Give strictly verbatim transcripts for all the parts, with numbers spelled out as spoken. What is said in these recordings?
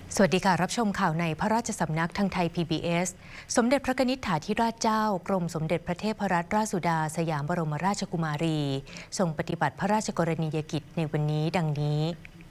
สวัสดีค่ะรับชมข่าวในพระราชสำนักทางไทย พี บี เอส สมเด็จพระนิษฐาธิราชเจ้ากรมสมเด็จพระเทพรัตนราชสุดาสยามบรมราชกุมารีทรงปฏิบัติพระราชกรณียกิจในวันนี้ดังนี้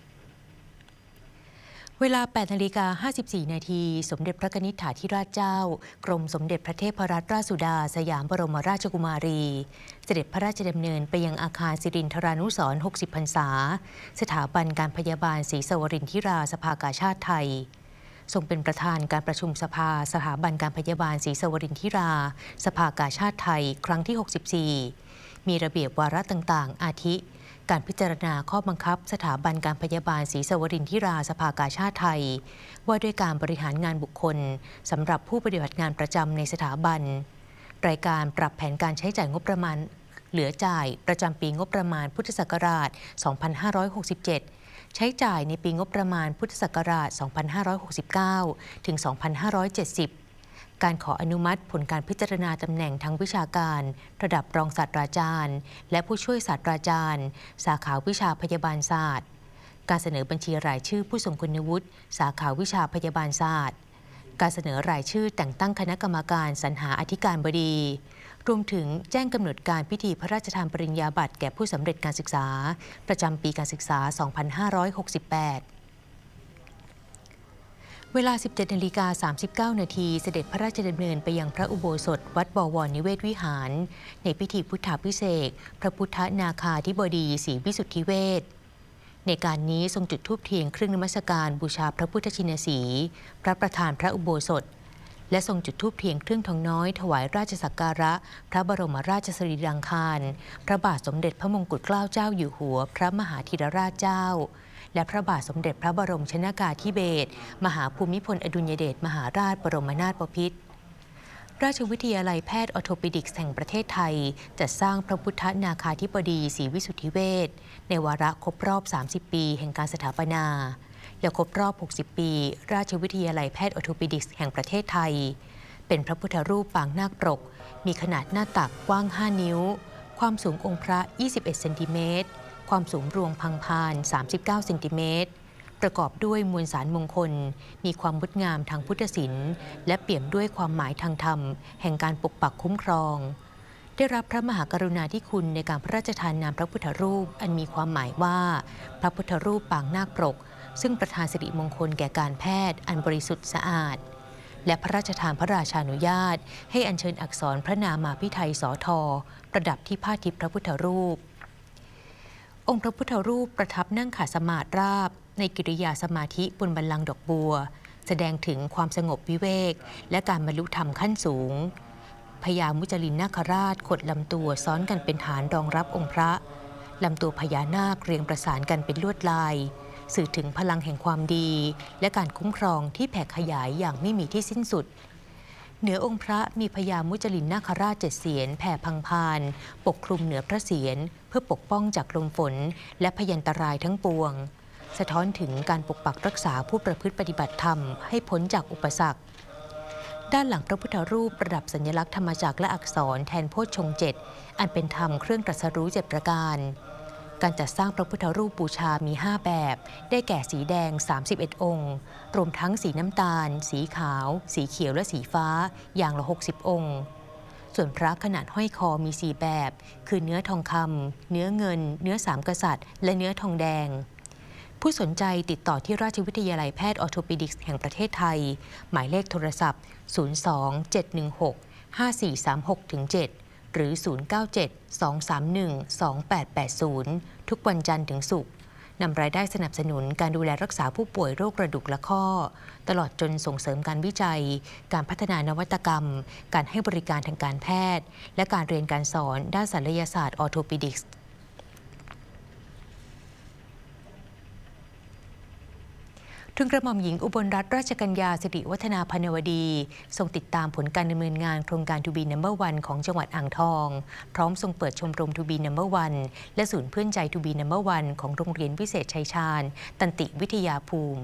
เวลา แปดนาฬิกาห้าสิบสี่นาที สมเด็จพระนิษฐาธิราชเจ้ากรมสมเด็จพระเทพรัตนราชสุดาสยามบรมราชกุมารีเสด็จพระราชดำเนินไปยังอาคารสิรินทรานุสรณ์หกสิบพรรษาสถาบันการพยาบาลศรีสวรินทิราสภากาชาติไทยทรงเป็นประธานการประชุมสภาสถาบันการพยาบาลศรีสวรินทิราสภากาชาติไทยครั้งที่หกสิบสี่มีระเบียบวาระต่างๆอาทิการพิจารณาข้อบังคับสถาบันการพยาบาลศรีสวรินทิราสภากาชาติไทยว่าด้วยการบริหารงานบุคคลสำหรับผู้ปฏิบัติงานประจำในสถาบันรายการปรับแผนการใช้จ่ายงบประมาณเหลือจ่ายประจำปีงบประมาณพุทธศักราช สองพันห้าร้อยหกสิบเจ็ด ใช้จ่ายในปีงบประมาณพุทธศักราช สองพันห้าร้อยหกสิบเก้า ถึง สองพันห้าร้อยเจ็ดสิบการขออนุมัติผลการพิจารณาตำแหน่งทางวิชาการระดับรองศาสตราจารย์และผู้ช่วยศาสตราจารย์สาขาวิชาพยาบาลศาสตร์การเสนอบัญชีรายชื่อผู้ทรงคุณวุฒิสาขาวิชาพยาบาลศาสตร์การเสนอรายชื่อแต่งตั้งคณะกรรมการสรรหาอธิการบดีรวมถึงแจ้งกำหนดการพิธีพระราชทานปริญญาบัตรแก่ผู้สำเร็จการศึกษาประจำปีการศึกษา สองพันห้าร้อยหกสิบแปดเวลา สิบเจ็ดนาฬิกาสามสิบเก้านาที เสด็จพระราชดำเนินไปยังพระอุโบสถวัดบวรนิเวศวิหารในพิธีพุทธาภิเษกพระพุทธนาคาธิบดีศรีวิสุทธิเวชในการนี้ทรงจุดธูปเทียนเครื่องนมัสการบูชาพระพุทธชินสีห์พระประธานพระอุโบสถและทรงจุดธูปเทียนเครื่องทองน้อยถวายราชสักการะพระบรมราชสรีรังคารพระบาทสมเด็จพระมงกุฎเกล้าเจ้าอยู่หัวพระมหาธิรราชเจ้าและพระบาทสมเด็จพระบรมชนากาธิเบศรมหาภูมิพลอดุลยเดชมหาราชบรมนาถบพิตรราชวิทยาลัยแพทย์ออร์โทปิดิกส์แห่งประเทศไทยจัดสร้างพระพุทธนาคาธิบดีศรีวิสุทธิเวชในวาระครบรอบสามสิบปีแห่งการสถาปนาและครบรอบหกสิบปีราชวิทยาลัยแพทย์ออร์โทปิดิกส์แห่งประเทศไทยเป็นพระพุทธรูปปางนาคปรกมีขนาดหน้าตักกว้างห้านิ้วความสูงองค์พระยี่สิบเอ็ดเซนติเมตรความสูงรวมพังพานสามสิบเก้าเซนติเมตรประกอบด้วยมวลสารมงคลมีความงดงามทางพุทธศิลป์และเปี่ยมด้วยความหมายทางธรรมแห่งการปกปักคุ้มครองได้รับพระมหากรุณาธิคุณในการพระราชทานนามพระพุทธรูปอันมีความหมายว่าพระพุทธรูปปางนาคปรกซึ่งประทานสิริมงคลแก่การแพทย์อันบริสุทธิ์สะอาดและพระราชทานพระราชานุญาตให้อัญเชิญอักษรพระนามาภิไธยสอทอประดับที่ผ้าทิพย์พระพุทธรูปองค์พระพุทธรูปประทับนั่งขัดสมาธิราบในกิริยาสมาธิบนบัลลังก์ดอกบัวแสดงถึงความสงบวิเวกและการบรรลุธรรมขั้นสูงพญามุจลินนาคราชขดลำตัวซ้อนกันเป็นฐานรองรับองค์พระลำตัวพญานาคเรียงประสานกันเป็นลวดลายสื่อถึงพลังแห่งความดีและการคุ้มครองที่แผ่ขยายอย่างไม่มีที่สิ้นสุดเหนือองค์พระมีพญามุจลินนาคราชเจ็ดเสียนแผ่พังพานปกคลุมเหนือพระเศียรเพื่อปกป้องจากลมฝนและพยันตรายทั้งปวงสะท้อนถึงการปกปักรักษาผู้ประพฤติปฏิบัติธรรมให้พ้นจากอุปสรรคด้านหลังพระพุทธรูปประดับสัญลักษณ์ธรรมจักรและอักษรแทนโพชฌงค์เจ็ดอันเป็นธรรมเครื่องตรัสรู้เจ็ดประการการจัดสร้างพระพุทธรูปบูชามีห้าแบบได้แก่สีแดงสามสิบเอ็ดองค์รวมทั้งสีน้ำตาลสีขาวสีเขียวและสีฟ้าอย่างละหกสิบองค์ส่วนพระขนาดห้อยคอมีสี่แบบคือเนื้อทองคำเนื้อเงินเนื้อสามกษัตริย์และเนื้อทองแดงผู้สนใจติดต่อที่ราชวิทยาลัยแพทย์ออร์โทปิดิกส์แห่งประเทศไทยหมายเลขโทรศัพท์ศูนย์ สอง เจ็ด หนึ่ง หก ห้า สี่ สาม หก เจ็ดหรือ ศูนย์ เก้า เจ็ด สอง สาม หนึ่ง สอง แปด แปด ศูนย์ ทุกวันจันทร์ถึงศุกร์นำรายได้สนับสนุนการดูแลรักษาผู้ป่วยโรคกระดูกและข้อตลอดจนส่งเสริมการวิจัยการพัฒนานวัตกรรมการให้บริการทางการแพทย์และการเรียนการสอนด้านศัลยศาสตร์ออร์โทปิดิกส์ทุนกระหม่อมหญิงอุบลรัตนราชกัญญาสิริวัฒนาพนวดีทรงติดตามผลการดำเนินงานโครงการทูบีนัมเบอร์วันของจังหวัดอ่างทองพร้อมทรงเปิดชมรมทูบีนัมเบอร์วันและศูนย์เพื่อนใจทูบีนัมเบอร์วันของโรงเรียนวิเศษชัยชาญตันติวิทยาภูมิ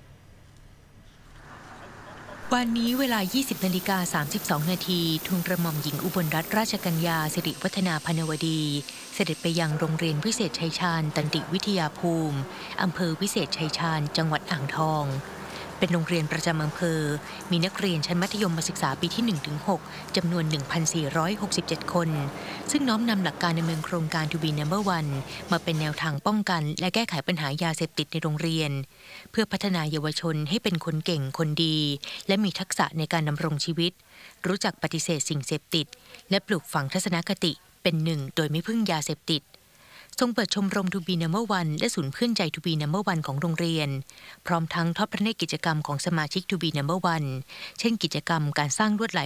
วันนี้เวลา ยี่สิบนาฬิกาสามสิบสองนาทีทุนกระหม่อมหญิงอุบลรัตนราชกัญญาสิริวัฒนาพนวดีเสด็จไปยังโรงเรียนวิเศษชัยชาญตันติวิทยาภูมิอำเภอวิเศษชัยชาญจังหวัดอ่างทองเป็นโรงเรียนประจำอำเภอมีนักเรียนชั้นมัธยมศึกษาปีที่ หนึ่งถึงหก จำนวน หนึ่งพันสี่ร้อยหกสิบเจ็ด คน ซึ่งน้อมนำหลักการดำเนินโครงการ To be Number One มาเป็นแนวทางป้องกันและแก้ไขปัญหายาเสพติดในโรงเรียนเพื่อพัฒนาเยาวชนให้เป็นคนเก่งคนดีและมีทักษะในการดำรงชีวิตรู้จักปฏิเสธสิ่งเสพติดและปลูกฝังทัศนคติเป็นหนึ่งโดยไม่พึ่งยาเสพติดทรงเปิดชมรม To be Number One และศูนย์เพื่อนใจ To be Number One ของโรงเรียนพร้อมทั้งทอดพระเนตรกิจกรรมของสมาชิก To be Number One เช่นกิจกรรมการสร้างลวดลาย